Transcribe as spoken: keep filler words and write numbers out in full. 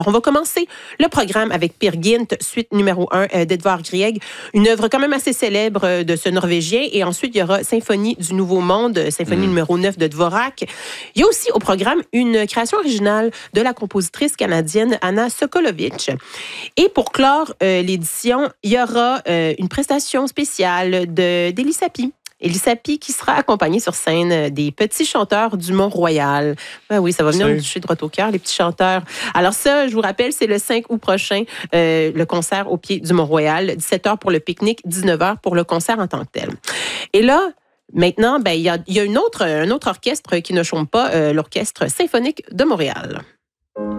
On va commencer le programme avec Peer Gynt, suite numéro un euh, d'Edvard Grieg, une œuvre quand même assez célèbre euh, de ce Norvégien. Et ensuite, il y aura Symphonie du Nouveau Monde, symphonie mmh. numéro neuf de Dvorak. Il y a aussi au programme une création originale de la compositrice canadienne Anna Sokolovic. Et pour clore euh, l'édition, il y aura euh, une prestation spéciale de d'Élie Sapie. Élie Sapie qui sera accompagnée sur scène des petits chanteurs du Mont-Royal. Ben oui, ça va venir nous toucher droit au cœur, les petits chanteurs. Alors ça, je vous rappelle, c'est le cinq août prochain, euh, le concert au pied du Mont-Royal. dix-sept heures pour le pique-nique, dix-neuf heures pour le concert en tant que tel. Et là, maintenant, ben, il y a, il y a une autre, un autre orchestre qui ne chôme pas, euh, l'Orchestre symphonique de Montréal.